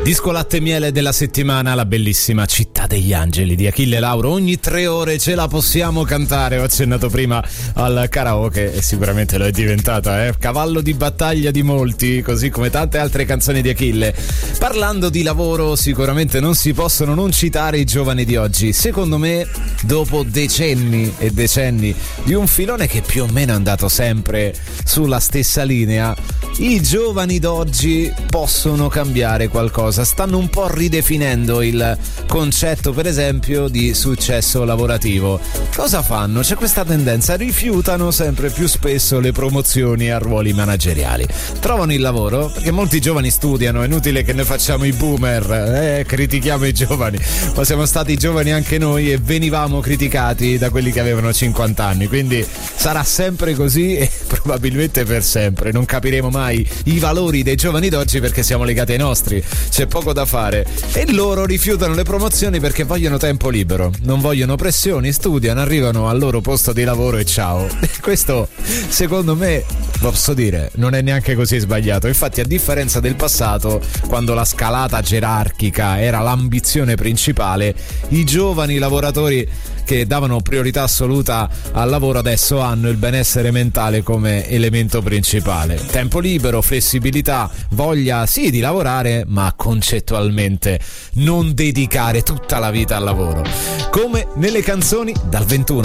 Disco latte e miele della settimana, la bellissima Città degli Angeli di Achille Lauro. Ogni 3 ore ce la possiamo cantare. Ho accennato prima al karaoke e sicuramente lo è diventata, cavallo di battaglia di molti, così come tante altre canzoni di Achille. Parlando di lavoro, sicuramente non si possono non citare i giovani di oggi. Secondo me, dopo decenni e decenni di un filone che più o meno è andato sempre sulla stessa linea, i giovani d'oggi possono cambiare qualcosa, stanno un po' ridefinendo il concetto, per esempio, di successo lavorativo. Cosa fanno? C'è questa tendenza, rifiutano sempre più spesso le promozioni a ruoli manageriali. Trovano il lavoro, perché molti giovani studiano, è inutile che noi facciamo i boomer, critichiamo i giovani, ma siamo stati giovani anche noi e venivamo criticati da quelli che avevano 50 anni, quindi sarà sempre così e probabilmente per sempre. Non capiremo mai i valori dei giovani d'oggi perché siamo legati ai nostri, c'è poco da fare, e loro rifiutano le promozioni perché vogliono tempo libero, non vogliono pressioni, studiano, arrivano al loro posto di lavoro e ciao. Questo, secondo me, posso dire, non è neanche così sbagliato. Infatti, a differenza del passato, quando la scalata gerarchica era l'ambizione principale, i giovani lavoratori che davano priorità assoluta al lavoro adesso hanno il benessere mentale come elemento principale. Tempo libero, flessibilità, voglia sì di lavorare, ma concettualmente non dedicare tutta la vita al lavoro. Come nelle canzoni dal 21